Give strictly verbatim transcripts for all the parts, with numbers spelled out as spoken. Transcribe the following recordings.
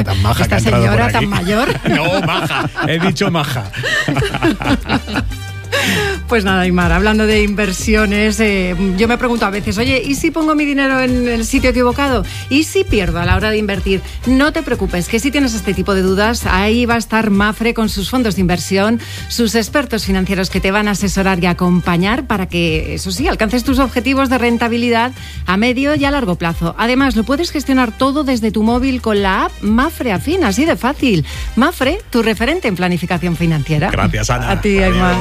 Tan maja Esta que ha entrado señora por aquí. tan mayor. No, maja, he dicho maja. Pues nada, Aymar, hablando de inversiones, eh, yo me pregunto a veces, oye, ¿y si pongo mi dinero en el sitio equivocado? ¿Y si pierdo a la hora de invertir? No te preocupes, que si tienes este tipo de dudas, ahí va a estar Mapfre con sus fondos de inversión, sus expertos financieros que te van a asesorar y acompañar para que, eso sí, alcances tus objetivos de rentabilidad a medio y a largo plazo. Además, lo puedes gestionar todo desde tu móvil con la app Mapfre Afín, así de fácil. Mapfre, tu referente en planificación financiera. Gracias, Ana. A ti, Aymar.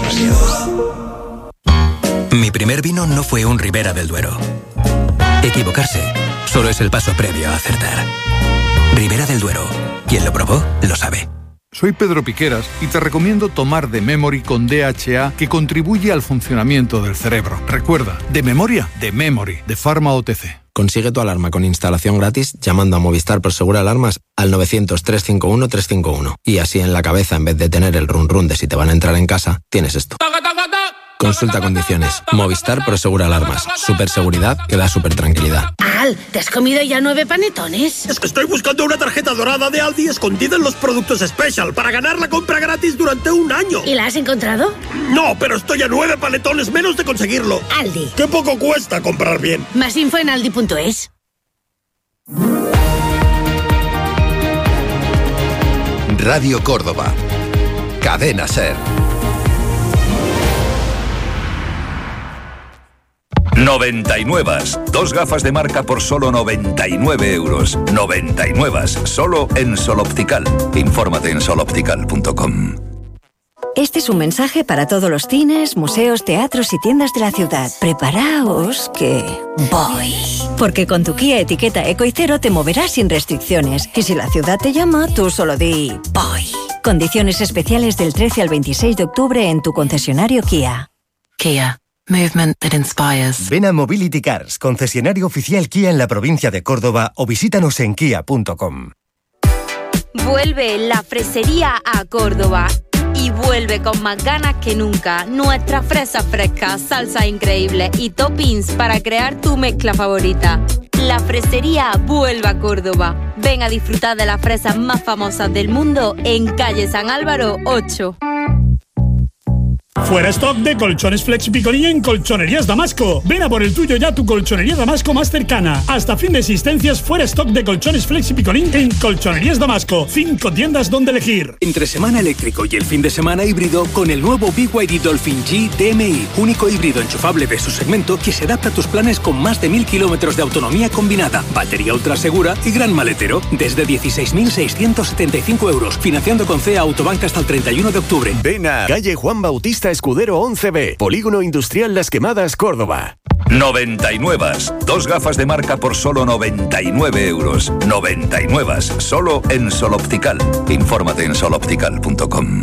Mi primer vino no fue un Ribera del Duero. Equivocarse solo es el paso previo a acertar. Ribera del Duero. Quien lo probó, lo sabe. Soy Pedro Piqueras y te recomiendo tomar The Memory con D H A, que contribuye al funcionamiento del cerebro. Recuerda, de memoria, The Memory, de Pharma O T C. Consigue tu alarma con instalación gratis llamando a Movistar Prosegur Alarmas al novecientos, trescientos cincuenta y uno, trescientos cincuenta y uno. Y así en la cabeza, en vez de tener el run run de si te van a entrar en casa, tienes esto. Consulta condiciones. Movistar Prosegur Alarmas. Super seguridad que da super tranquilidad. Al, ¿te has comido ya nueve panetones? Es que estoy buscando una tarjeta dorada de Aldi escondida en los productos Special para ganar la compra gratis durante un año. ¿Y la has encontrado? No, pero estoy a nueve panetones menos de conseguirlo. Aldi. Qué poco cuesta comprar bien. Más info en aldi punto es. Radio Córdoba. Cadena SER. noventa y nueve. Dos gafas de marca por solo noventa y nueve euros. noventa y nueve. Solo en Sol Optical. Infórmate en sol optical punto com. Este es un mensaje para todos los cines, museos, teatros y tiendas de la ciudad. Preparaos que voy. Porque con tu Kia etiqueta Eco y Cero te moverás sin restricciones. Y si la ciudad te llama, tú solo di voy. Condiciones especiales del trece al veintiséis de octubre en tu concesionario Kia. Kia. Movement that inspires. Ven a Mobility Cars, concesionario oficial Kia en la provincia de Córdoba, o visítanos en kia punto com. Vuelve la fresería a Córdoba. Y vuelve con más ganas que nunca. Nuestra fresa fresca, salsa increíble y toppings para crear tu mezcla favorita. La fresería vuelve a Córdoba. Ven a disfrutar de las fresas más famosas del mundo en calle San Álvaro ocho. Fuera stock de colchones Flex Picolín en Colchonerías Damasco. Ven a por el tuyo ya a tu Colchonería Damasco más cercana. Hasta fin de existencias, fuera stock de colchones Flex Picolín en Colchonerías Damasco. Cinco tiendas donde elegir. Entre semana eléctrico y el fin de semana híbrido con el nuevo B Y D Dolphin G D M I. Único híbrido enchufable de su segmento que se adapta a tus planes con más de mil kilómetros de autonomía combinada, batería ultra segura y gran maletero. Desde dieciséis mil seiscientos setenta y cinco euros. Financiando con C E A Autobank hasta el treinta y uno de octubre. Ven a calle Juan Bautista Escudero once B, Polígono Industrial Las Quemadas, Córdoba. noventa y nueve. Dos gafas de marca por solo noventa y nueve euros. noventa y nueve. Solo en Sol Optical. Infórmate en sol optical punto com.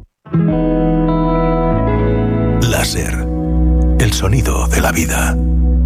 Láser. El sonido de la vida.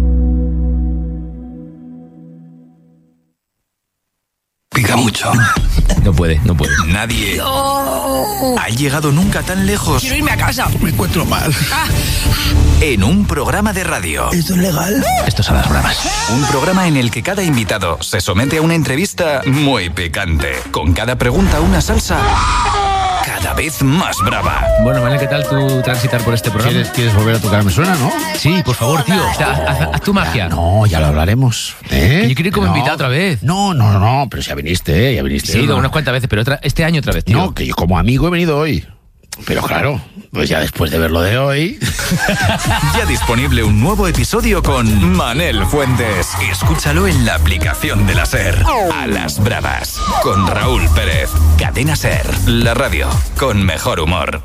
Pica mucho. No puede, no puede. Nadie Oh. ha llegado nunca tan lejos. Quiero irme a casa. Me encuentro mal. Ah. En un programa de radio. ¿Esto es legal? Esto son las bravas. Un programa en el que cada invitado se somete a una entrevista muy picante. Con cada pregunta una salsa cada vez más brava. Bueno, Manel, ¿qué tal tú transitar por este programa? ¿Quieres, ¿Quieres volver a tocar Me Suena, no? Sí, por favor, tío. O sea, haz, haz, haz tu magia. No, ya lo hablaremos. ¿Eh? Que yo quiero ir como no. invitado otra vez. No, no, no, no, pero ya viniste, ¿eh? Ya viniste. Sí, he ido no. unas cuantas veces, pero otra, este año otra vez, tío. No, que yo como amigo he venido hoy. Pero claro, pues ya después de ver lo de hoy... Ya disponible un nuevo episodio con Manel Fuentes. Escúchalo en la aplicación de la SER. A las bravas. Con Raúl Pérez. Cadena SER. La radio con mejor humor.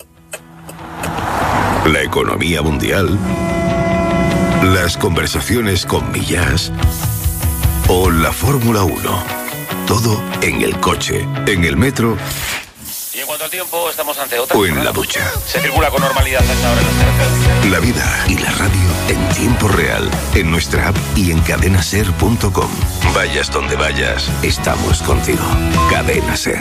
La economía mundial. Las conversaciones con Millás. O la Fórmula uno. Todo en el coche, en el metro... Y en cuanto al tiempo, estamos ante otra... o en la ducha. Se circula con normalidad a esta hora en las carreteras. La vida y la radio en tiempo real, en nuestra app y en cadena ser punto com. Vayas donde vayas, estamos contigo. Cadena SER.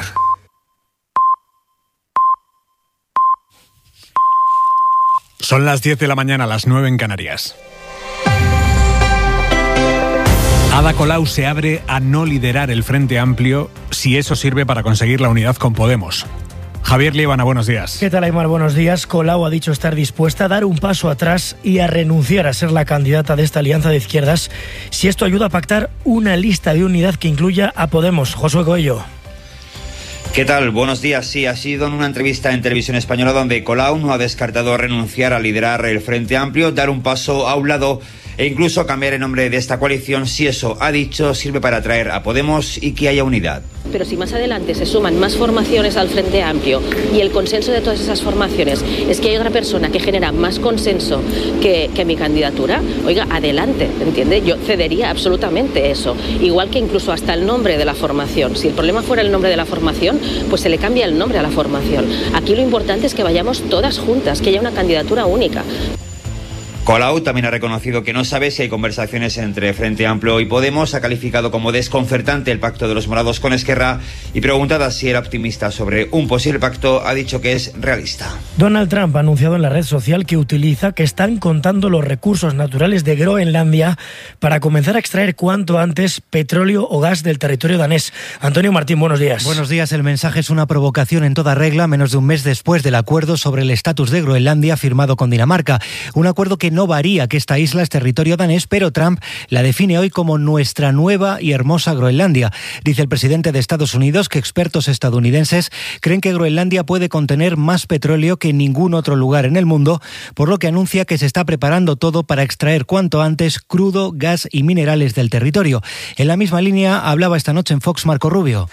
Son las diez de la mañana, las nueve en Canarias. Ada Colau se abre a no liderar el Frente Amplio si eso sirve para conseguir la unidad con Podemos. Javier Líbana, buenos días. ¿Qué tal, Aymar? Buenos días. Colau ha dicho estar dispuesta a dar un paso atrás y a renunciar a ser la candidata de esta alianza de izquierdas si esto ayuda a pactar una lista de unidad que incluya a Podemos. Josué Coello. ¿Qué tal? Buenos días. Sí, ha sido en una entrevista en Televisión Española donde Colau no ha descartado renunciar a liderar el Frente Amplio, dar un paso a un lado e incluso cambiar el nombre de esta coalición si eso, ha dicho, sirve para atraer a Podemos y que haya unidad. Pero si más adelante se suman más formaciones al Frente Amplio y el consenso de todas esas formaciones es que hay otra persona que genera más consenso que, que mi candidatura, oiga, adelante, ¿entiende? Yo cedería absolutamente eso. Igual que incluso hasta el nombre de la formación. Si el problema fuera el nombre de la formación, pues se le cambia el nombre a la formación. Aquí lo importante es que vayamos todas juntas, que haya una candidatura única. Colau también ha reconocido que no sabe si hay conversaciones entre Frente Amplio y Podemos, ha calificado como desconcertante el pacto de los morados con Esquerra y preguntada si era optimista sobre un posible pacto, ha dicho que es realista. Donald Trump ha anunciado en la red social que utiliza que están contando los recursos naturales de Groenlandia para comenzar a extraer cuanto antes petróleo o gas del territorio danés. Antonio Martín, buenos días. Buenos días. El mensaje es una provocación en toda regla, menos de un mes después del acuerdo sobre el estatus de Groenlandia firmado con Dinamarca. Un acuerdo que no varía, que esta isla es territorio danés, pero Trump la define hoy como nuestra nueva y hermosa Groenlandia. Dice el presidente de Estados Unidos que expertos estadounidenses creen que Groenlandia puede contener más petróleo que ningún otro lugar en el mundo, por lo que anuncia que se está preparando todo para extraer cuanto antes crudo, gas y minerales del territorio. En la misma línea hablaba esta noche en Fox Marco Rubio.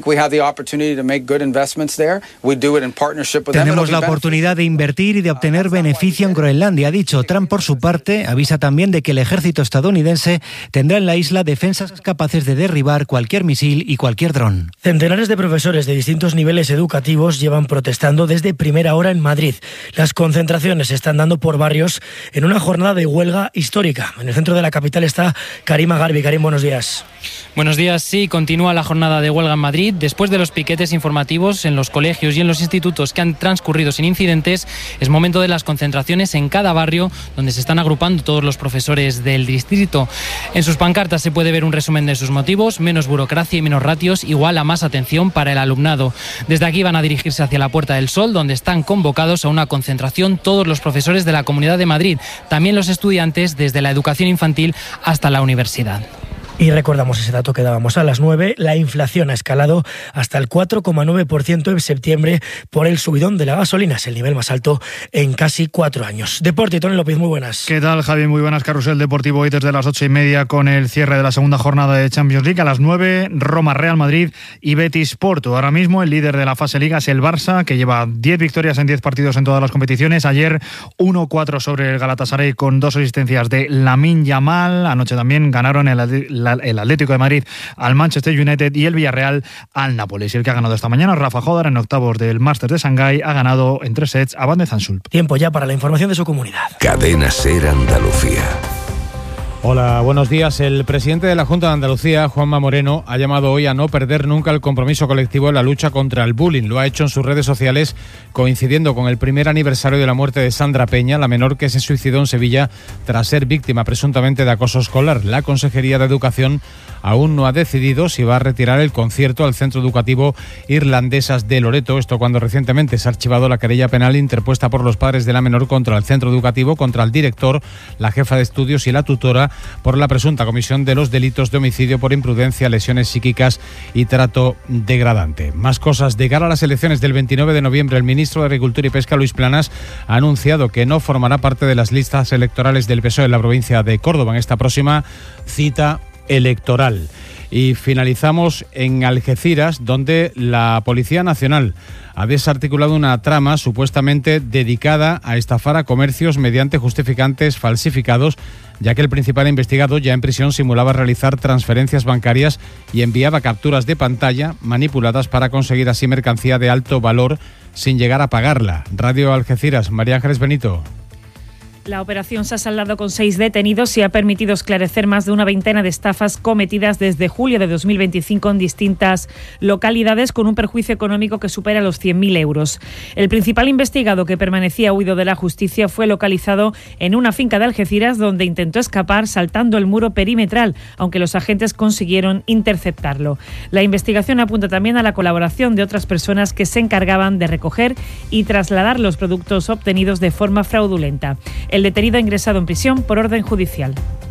Tenemos la oportunidad de invertir y de obtener beneficio en Groenlandia, ha dicho. Trump, por su parte, avisa también de que el ejército estadounidense tendrá en la isla defensas capaces de derribar cualquier misil y cualquier dron. Centenares de profesores de distintos niveles educativos llevan protestando desde primera hora en Madrid. Las concentraciones se están dando por barrios en una jornada de huelga histórica. En el centro de la capital está Karima Garbi. Karim, buenos días. Buenos días. Sí, continúa la jornada de huelga en Madrid. Después de los piquetes informativos en los colegios y en los institutos que han transcurrido sin incidentes, es momento de las concentraciones en cada barrio donde se están agrupando todos los profesores del distrito. En sus pancartas se puede ver un resumen de sus motivos: menos burocracia y menos ratios igual a más atención para el alumnado. Desde aquí van a dirigirse hacia la Puerta del Sol, donde están convocados a una concentración todos los profesores de la Comunidad de Madrid, también los estudiantes desde la educación infantil hasta la universidad. Y recordamos ese dato que dábamos a las nueve, la inflación ha escalado hasta el cuatro coma nueve por ciento en septiembre por el subidón de la gasolina, es el nivel más alto en casi cuatro años. Deporte, Tony López, muy buenas. ¿Qué tal, Javi? Muy buenas. Carrusel deportivo hoy desde las ocho y media con el cierre de la segunda jornada de Champions League. A las nueve, Roma, Real Madrid y Betis Porto. Ahora mismo el líder de la fase Liga es el Barça, que lleva diez victorias en diez partidos en todas las competiciones. Ayer uno cuatro sobre el Galatasaray con dos asistencias de Lamine Yamal. Anoche también ganaron el el Atlético de Madrid al Manchester United y el Villarreal al Nápoles. Y el que ha ganado esta mañana, Rafa Jodar, en octavos del Masters de Shanghái, ha ganado en tres sets a Van de Zansulp. Tiempo ya para la información de su comunidad. Cadena SER Andalucía. Hola, buenos días. El presidente de la Junta de Andalucía, Juanma Moreno, ha llamado hoy a no perder nunca el compromiso colectivo en la lucha contra el bullying. Lo ha hecho en sus redes sociales, coincidiendo con el primer aniversario de la muerte de Sandra Peña, la menor que se suicidó en Sevilla tras ser víctima presuntamente de acoso escolar. La Consejería de Educación aún no ha decidido si va a retirar el concierto al Centro Educativo Irlandesas de Loreto. Esto cuando recientemente se ha archivado la querella penal interpuesta por los padres de la menor contra el centro educativo, contra el director, la jefa de estudios y la tutora por la presunta comisión de los delitos de homicidio por imprudencia, lesiones psíquicas y trato degradante. Más cosas. De cara a las elecciones del veintinueve de noviembre, el ministro de Agricultura y Pesca, Luis Planas, ha anunciado que no formará parte de las listas electorales del P S O E en la provincia de Córdoba en esta próxima cita electoral. Y finalizamos en Algeciras, donde la Policía Nacional ha desarticulado una trama supuestamente dedicada a estafar a comercios mediante justificantes falsificados, ya que el principal investigado ya en prisión simulaba realizar transferencias bancarias y enviaba capturas de pantalla manipuladas para conseguir así mercancía de alto valor sin llegar a pagarla. Radio Algeciras, María Ángeles Benito. La operación se ha saldado con seis detenidos y ha permitido esclarecer más de una veintena de estafas cometidas desde julio de dos mil veinticinco en distintas localidades, con un perjuicio económico que supera los cien mil euros. El principal investigado, que permanecía huido de la justicia, fue localizado en una finca de Algeciras, donde intentó escapar saltando el muro perimetral, aunque los agentes consiguieron interceptarlo. La investigación apunta también a la colaboración de otras personas que se encargaban de recoger y trasladar los productos obtenidos de forma fraudulenta. El detenido ha ingresado en prisión por orden judicial.